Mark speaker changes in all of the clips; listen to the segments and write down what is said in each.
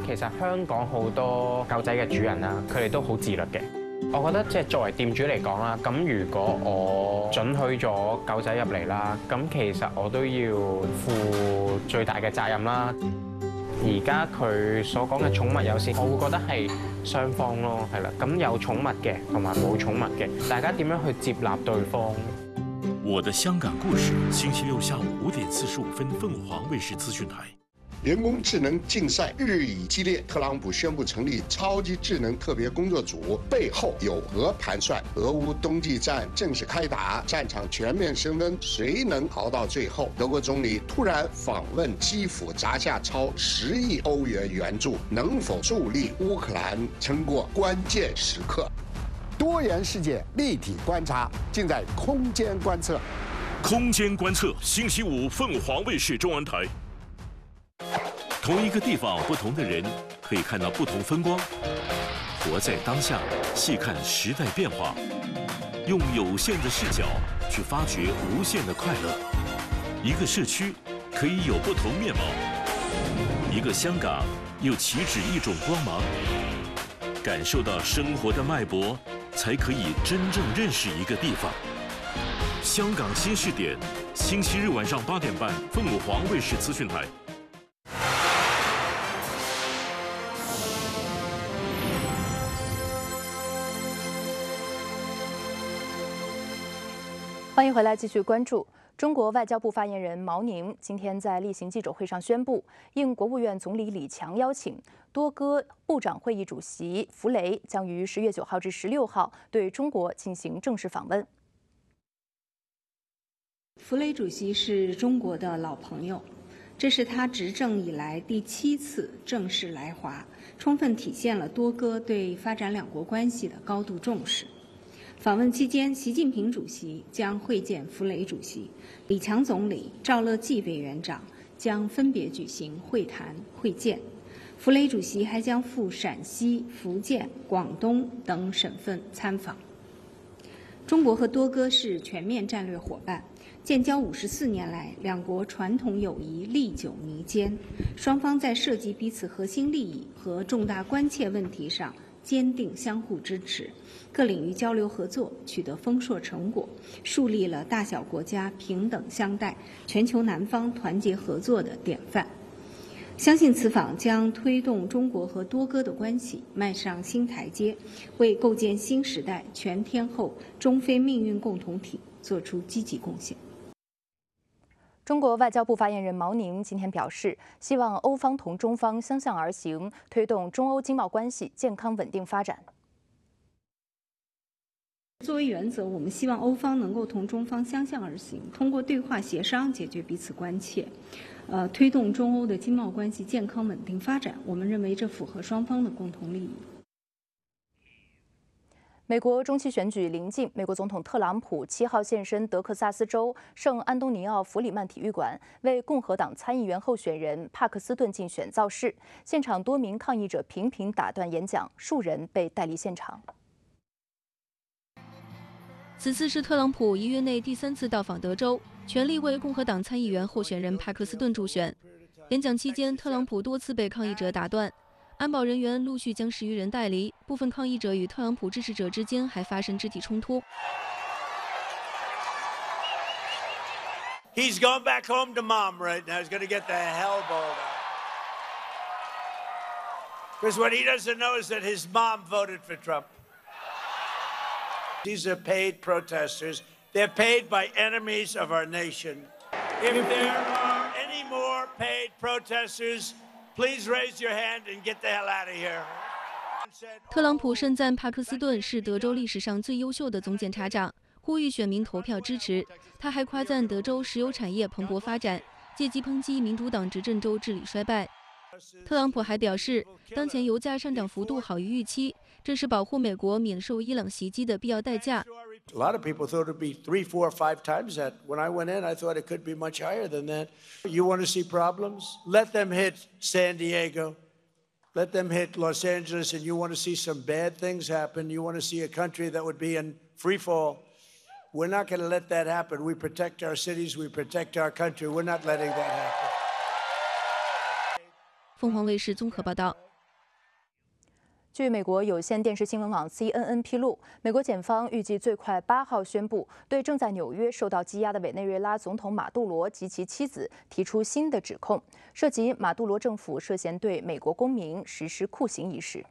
Speaker 1: 其實香港好多狗仔嘅主人啦，佢哋都好自律嘅。我覺得即係作為店主嚟講啦，咁如果我准許咗狗仔入嚟啦，咁其實我都要負最大嘅責任啦。而家佢所講嘅寵物友善，我會覺得係雙方咯，係啦。咁有寵物嘅同埋冇寵物嘅，大家點樣去接納對方？
Speaker 2: 我的香港故事，星期六下午5點45分，鳳凰衛視資訊台。
Speaker 3: 人工智能竞赛日益激烈，特朗普宣布成立超级智能特别工作组，背后有何盘算？俄乌冬季战正式开打，战场全面升温，谁能熬到最后？德国总理突然访问基辅，砸下超10亿欧元援助，能否助力乌克兰撑过关键时刻？多元世界立体观察，尽在空间观测。
Speaker 2: 空间观测，星期五凤凰卫视中文台。同一个地方，不同的人，可以看到不同风光。活在当下，细看时代变化，用有限的视角去发掘无限的快乐。一个社区可以有不同面貌，一个香港又岂止一种光芒？感受到生活的脉搏，才可以真正认识一个地方。香港新视点，星期日晚上8点半，凤凰卫视资讯台。
Speaker 4: 欢迎回来，继续关注。中国外交部发言人毛宁今天在例行记者会上宣布，应国务院总理李强邀请，多哥部长会议主席弗雷将于10月9号至16号对中国进行正式访问。
Speaker 5: 弗雷主席是中国的老朋友，这是他执政以来第7次正式来华，充分体现了多哥对发展两国关系的高度重视。访问期间，习近平主席将会见弗雷主席，李强总理、赵乐际委员长将分别举行会谈会见。弗雷主席还将赴陕西、福建、广东等省份参访。中国和多哥是全面战略伙伴，建交54年来，两国传统友谊历久弥坚，双方在涉及彼此核心利益和重大关切问题上坚定相互支持，各领域交流合作取得丰硕成果，树立了大小国家平等相待、全球南方团结合作的典范。相信此访将推动中国和多哥的关系迈上新台阶，为构建新时代全天候中非命运共同体作出积极贡献。
Speaker 4: 中国外交部发言人毛宁今天表示，希望欧方同中方相向而行，推动中欧经贸关系健康稳定发展。
Speaker 5: 作为原则，我们希望欧方能够同中方相向而行，通过对话协商解决彼此关切，推动中欧的经贸关系健康稳定发展。我们认为这符合双方的共同利益。
Speaker 4: 美国中期选举临近，美国总统特朗普7号现身德克萨斯州圣安东尼奥弗里曼体育馆，为共和党参议员候选人帕克斯顿竞选造势。现场多名抗议者频频打断演讲，数人被带离现场。
Speaker 6: 此次是特朗普1月内第3次到访德州，全力为共和党参议员候选人帕克斯顿助选。演讲期间，特朗普多次被抗议者打断。安保人员陆续将10余人带离，部分抗议者与特朗普支持者之间还发生肢体冲突。
Speaker 7: He's going back home to mom right now. He's going to get the hell balled out. Because what he doesn't know is that his mom voted for Trump. These are paid protesters. They're paid by enemies of our nation. If there are any more paid protesters,Please raise your hand and get the hell out of here.
Speaker 6: 特朗普盛赞帕克斯顿是德州历史上最优秀的总检察长，呼吁选民投票支持。他还夸赞德州石油产业蓬勃发展，借机抨击民主党执政州治理衰败。特朗普还表示，当前油价上涨幅度好于预期，这是保护美国免受伊朗袭击的必要代价。
Speaker 7: A lot of people thought it'd be 3, 4, 5 times that. When I went in, I thought it could be much higher than that. You want to see problems? Let them hit San Diego. Let them hit Los Angeles, and you want to see some bad things happen. You want to see a country that would be in free fall. We're not going to let that happen. We protect our cities. We protect our country. We're not letting that happen.
Speaker 6: 凤凰卫视综合报道。
Speaker 4: 据美国有线电视新闻网 CNN 披露，美国检方预计最快8号宣布对正在纽约受到羁押的委内瑞拉总统马杜罗及其妻子提出新的指控，涉及马杜罗政府涉嫌对美国公民实施酷刑一事。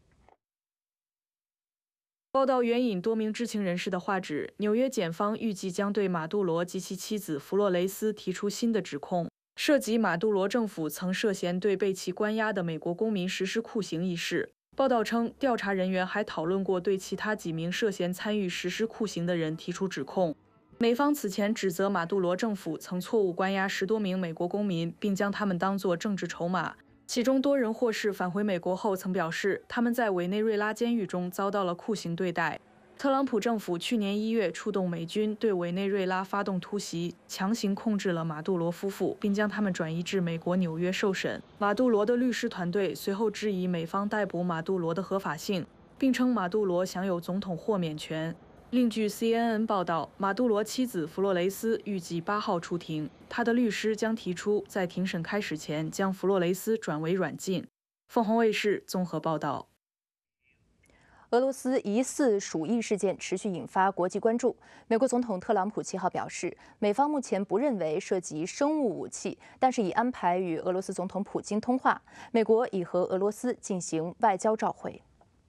Speaker 8: 报道援引多名知情人士的话指，纽约检方预计将对马杜罗及其妻子弗洛雷斯提出新的指控，涉及马杜罗政府曾涉嫌对被其关押的美国公民实施酷刑一事。报道称，调查人员还讨论过对其他几名涉嫌参与实施酷刑的人提出指控。美方此前指责马杜罗政府曾错误关押10多名美国公民，并将他们当作政治筹码。其中多人获释返回美国后曾表示，他们在委内瑞拉监狱中遭到了酷刑对待。特朗普政府去年1月出动美军对委内瑞拉发动突袭，强行控制了马杜罗夫妇，并将他们转移至美国纽约受审。马杜罗的律师团队随后质疑美方逮捕马杜罗的合法性，并称马杜罗享有总统豁免权。另据 CNN 报道，马杜罗妻子弗洛雷斯预计8号出庭，他的律师将提出在庭审开始前将弗洛雷斯转为软禁。凤凰卫视综合报道。
Speaker 4: 俄罗斯疑似鼠疫事件持续引发国际关注。美国总统特朗普7号表示，美方目前不认为涉及生物武器，但是已安排与俄罗斯总统普京通话。美国已和俄罗斯进行外交照会。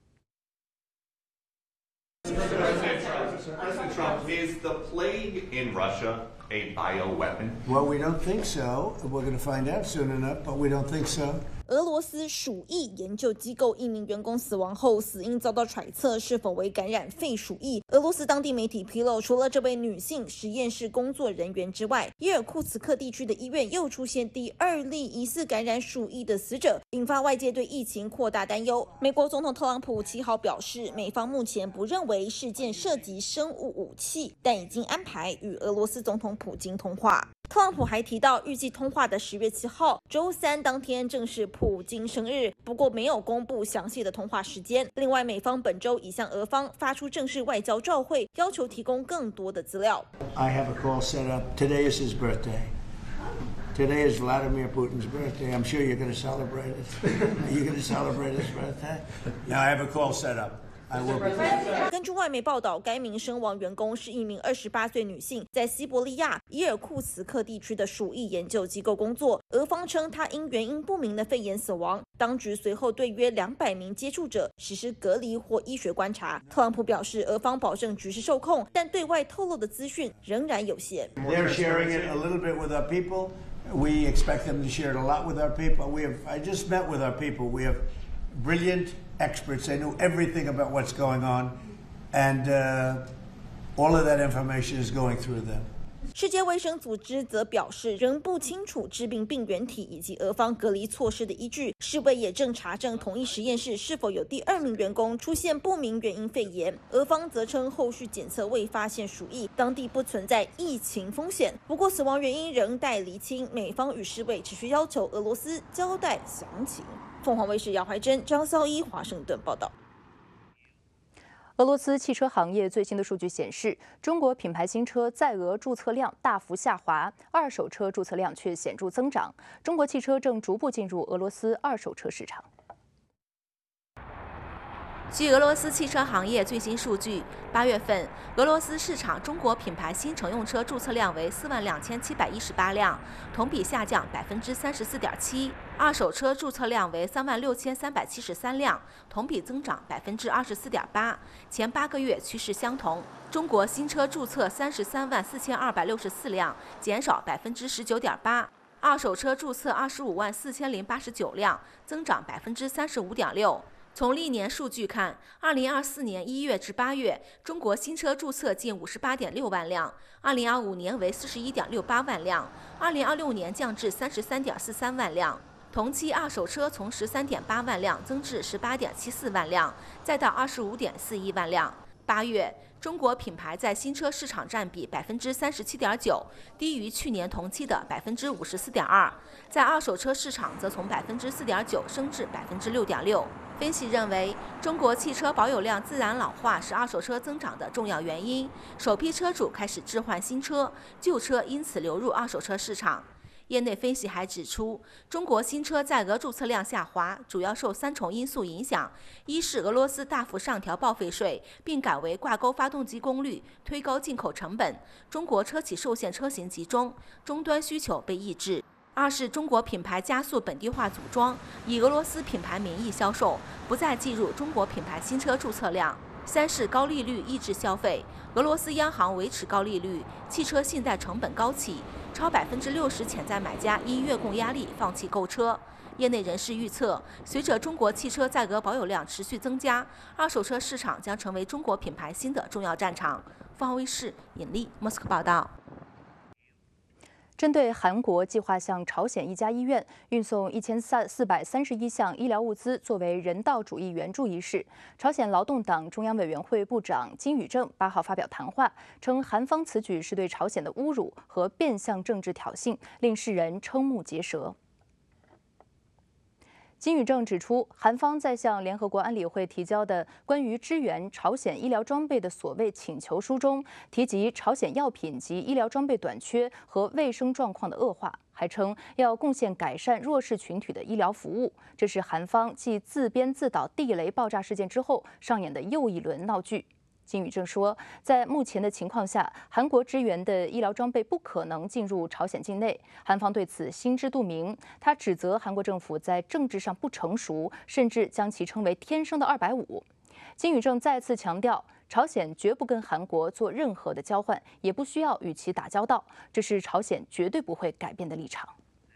Speaker 9: President Trump, is the plague in Russia a bioweapon?
Speaker 7: Well, we don't think so. We're going to find out soon enough, but we don't think so.
Speaker 10: 俄罗斯鼠疫研究机构一名员工死亡后，死因遭到揣测是否为感染肺鼠疫。俄罗斯当地媒体披露，除了这位女性实验室工作人员之外，伊尔库茨克地区的医院又出现第2例疑似感染鼠疫的死者，引发外界对疫情扩大担忧。美国总统特朗普7号表示，美方目前不认为事件涉及生物武器，但已经安排与俄罗斯总统普京通话。特朗普还提到，预计通话的10月7号，周三当天正是普京生日，不过没有公布详细的通话时间。另外，美方本周已向俄方发出正式外交照会，要求提供更多的资料。
Speaker 7: I have a call set up. Today is his birthday. Today is Vladimir Putin's birthday. I'm sure you're going to celebrate it. Are you going to celebrate his birthday? Now I have a call set up.
Speaker 10: 根据外媒报道，该名身亡员工是一名28岁女性，在西伯利亚伊尔库茨克地区的鼠疫研究机构工作。俄方称她因原因不明的肺炎死亡。当局随后对约200名接触者实施隔离或医学观察。特朗普表示，俄方保证局势受控，但对外透露的资讯仍然有限。
Speaker 7: They're sharing it a little bit with our people. We expect them to share it a lot with our people. I just met with our people. We have brilliant experts. They know everything about what's going on, and all of that information is going through them.
Speaker 10: 世界卫生组织则表示，仍不清楚致病病原体以及俄方隔离措施的依据。世卫也正查证同一实验室是否有第2名员工出现不明原因肺炎。俄方则称，后续检测未发现鼠疫，当地不存在疫情风险。不过，死亡原因仍待厘清。美方与世卫持续要求俄罗斯交代详情。凤凰卫视姚怀珍、张孝一华盛顿报道。
Speaker 4: 俄罗斯汽车行业最新的数据显示，中国品牌新车在俄注册量大幅下滑，二手车注册量却显著增长。中国汽车正逐步进入俄罗斯二手车市场。
Speaker 11: 据俄罗斯汽车行业最新数据，8月份俄罗斯市场中国品牌新乘用车注册量为42718辆，同比下降34.7%；二手车注册量为36373辆，同比增长24.8%。前8个月趋势相同。中国新车注册334264辆，减少19.8%；二手车注册254089辆，增长35.6%。从历年数据看，2024年1月至8月，中国新车注册近58.6万辆，2025年为41.68万辆，2026年降至33.43万辆。同期二手车从13.8万辆增至18.74万辆，再到25.41万辆。8月，中国品牌在新车市场占比37.9%，低于去年同期的54.2%。在二手车市场则从4.9%升至6.6%。分析认为，中国汽车保有量自然老化是二手车增长的重要原因，首批车主开始置换新车，旧车因此流入二手车市场。 业内分析还指出，中国新车在俄注册量下滑，主要受3重因素影响：一是俄罗斯大幅上调报废税，并改为挂钩发动机功率，推高进口成本；中国车企受限车型集中，终端需求被抑制。二是中国品牌加速本地化组装，以俄罗斯品牌名义销售，不再计入中国品牌新车注册量。三是高利率抑制消费，俄罗斯央行维持高利率，汽车信贷成本高企，超60%潜在买家因月供压力放弃购车。业内人士预测，随着中国汽车在俄保有量持续增加，二手车市场将成为中国品牌新的重要战场。凤凰卫视尹丽莫斯科报道。
Speaker 4: 针对韩国计划向朝鲜一家医院运送1431项医疗物资作为人道主义援助一事，朝鲜劳动党中央委员会部长金宇正8号发表谈话，称韩方此举是对朝鲜的侮辱和变相政治挑衅，令世人瞠目结舌。金宇正指出，韩方在向联合国安理会提交的关于支援朝鲜医疗装备的所谓请求书中，提及朝鲜药品及医疗装备短缺和卫生状况的恶化，还称要贡献改善弱势群体的医疗服务。这是韩方继自编自导地雷爆炸事件之后上演的又一轮闹剧。金宇正说，在目前的情况下，韩国支援的医疗装备不可能进入朝鲜境内，韩方对此心知肚明。他指责韩国政府在政治上不成熟，甚至将其称为天生的250。金宇正再次强调，朝鲜绝不跟韩国做任何的交换，也不需要与其打交道，这是朝鲜绝对不会改变的立场。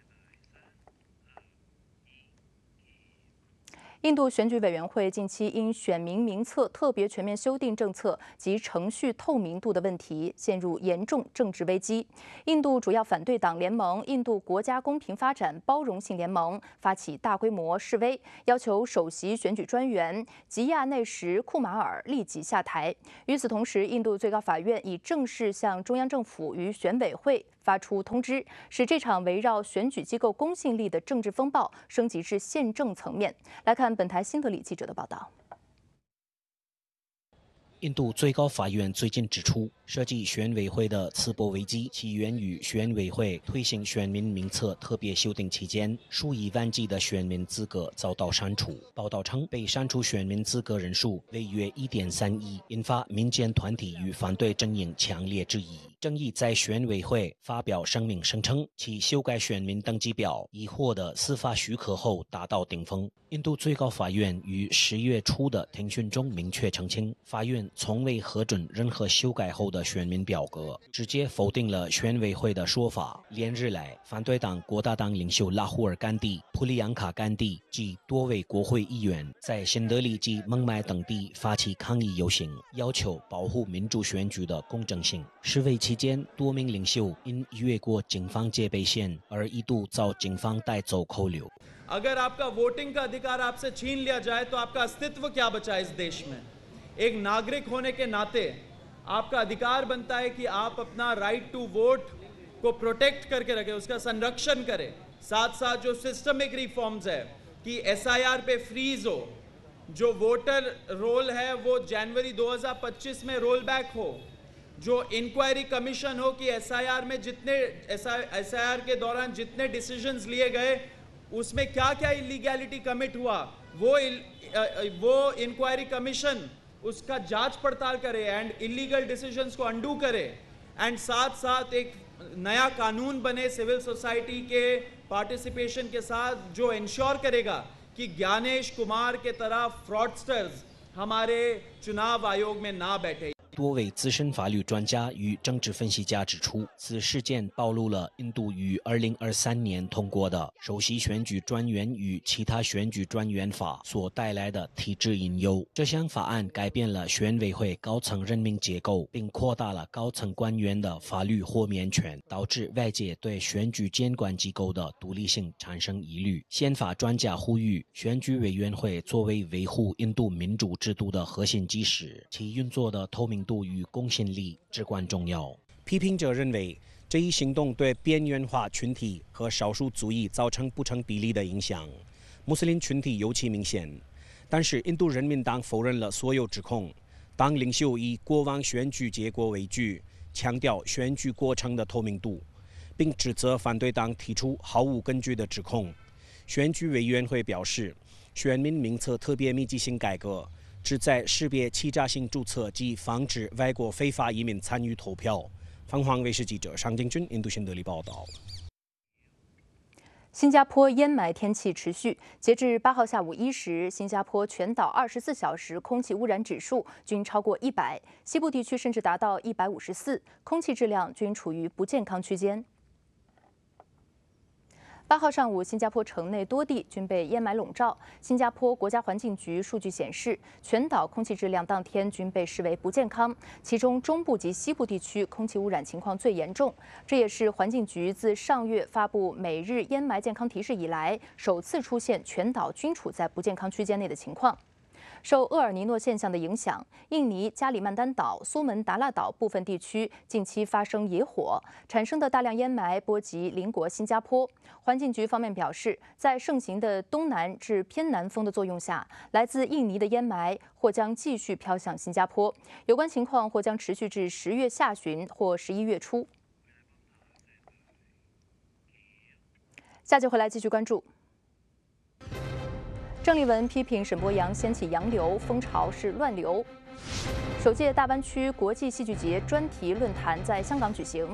Speaker 4: 印度选举委员会近期因选民名册特别全面修订政策及程序透明度的问题陷入严重政治危机。印度主要反对党联盟印度国家公平发展包容性联盟发起大规模示威，要求首席选举专员吉亚内什·库马尔立即下台。与此同时，印度最高法院已正式向中央政府与选委会发出通知，使这场围绕选举机构公信力的政治风暴升级至宪政层面。来看本台新德里记者的报道。
Speaker 12: 印度最高法院最近指出，涉及选委会的次波危机起源于选委会推行选民名册特别修订期间，数以万计的选民资格遭到删除。报道称，被删除选民资格人数为约1.3亿，引发民间团体与反对阵营强烈质疑。正义在选委会发表声明，声称其修改选民登记表已获得司法许可后达到顶峰。印度最高法院于10月初的听讯中明确澄清，法院从未核准任何修改后的选民表格，直接否定了选委会的说法。连日来，反对党国大党领袖拉胡尔·甘地、普里扬卡·甘地及多位国会议员在新德里及孟买等地发起抗议游行，要求保护民主选举的公正性。示威期间，多名领袖因越过警方戒备线而一度遭警方带走扣留。
Speaker 13: अगर आपका वोटिंग का अधिकार आपसे छीन लिया जाए तो आपका अस्तित्व क्या बचा इस देश में? एक नागरिक होने के नाते आपका अधिकार बनता है कि आप अपना राइट टू वोट को प्रोटेक्ट करके रखें, उसका संरक्षण करें। साथ साथ जो सिस्टमिक रिफॉर्म्स है कि एसआईआर पे फ्रीज हो, जो वोटर रोल है वो जनवरी 2025 में रोल बैक हो, जो इंक्वायरी कमीशन हो कि एसआईआर में जितने एसआईआर के दौरान जितने डिसीजंस लिए गए उसमें क्या क्या इलीगैलिटी कमिट हुआ, वो इंक्वायरी कमीशन उसका जांच पड़ताल करे एंड इलीगल डिसीजंस को अंडू करे। एंड साथ साथ एक नया कानून बने सिविल सोसाइटी के पार्टिसिपेशन के साथ, जो इंश्योर करेगा कि ज्ञानेश कुमार के तरह फ्रॉडस्टर्स हमारे चुनाव आयोग में ना बैठे।
Speaker 12: 多位资深法律专家与政治分析家指出，此事件暴露了印度于2023年通过的《首席选举专员与其他选举专员法》所带来的体制隐忧。这项法案改变了选委会高层任命结构，并扩大了高层官员的法律豁免权，导致外界对选举监管机构的独立性产生疑虑。宪法专家呼吁，选举委员会作为维护印度民主制度的核心基石，其运作的透明度与公信力至关重要。批评者认为，这一行动对边缘化群体和少数族裔造成不成比例的影响，穆斯林群体尤其明显。但是，印度人民党否认了所有指控，党领袖以过往选举结果为据，强调选举过程的透明度， 并指责反对党提出毫无根据的指控。选举委员会表示，选民名册特别密集性改革旨在识别欺诈性注册及防止外国非法移民参与投票。凤凰卫视记者尚敬军印度新德里报道。
Speaker 4: 新加坡烟霾天气持续，截至8号下午1时，新加坡全岛24小时空气污染指数均超过100，西部地区甚至达到154，空气质量均处于不健康区间。8号上午，新加坡城内多地均被烟霾笼罩。新加坡国家环境局数据显示，全岛空气质量当天均被视为不健康，其中中部及西部地区空气污染情况最严重。这也是环境局自上月发布每日烟霾健康提示以来，首次出现全岛均处在不健康区间内的情况。受厄尔尼诺现象的影响，印尼加里曼丹岛、苏门答腊岛部分地区近期发生野火，产生的大量烟霾波及邻国新加坡。环境局方面表示，在盛行的东南至偏南风的作用下，来自印尼的烟霾或将继续飘向新加坡，有关情况或将持续至10月下旬或11月初。下节回来继续关注。郑丽文批评沈博洋掀起洋流，风潮是乱流。首届大湾区国际戏剧节专题论坛在香港举行。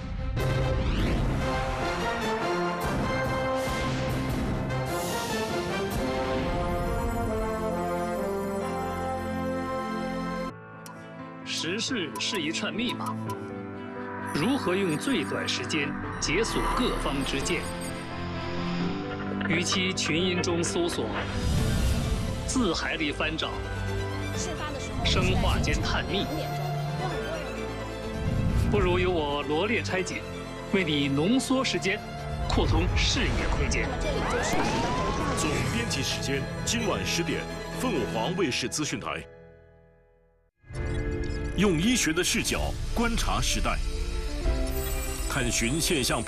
Speaker 14: 时事是一串密码，如何用最短时间解锁各方之见？与其群音中搜索，字海里翻找，生化间探秘，不如由我罗列拆解，为你浓缩时间，扩通视野空间。
Speaker 2: 总编辑时间今晚10点，凤凰卫视资讯台。用医学的视角观察时代，探寻现象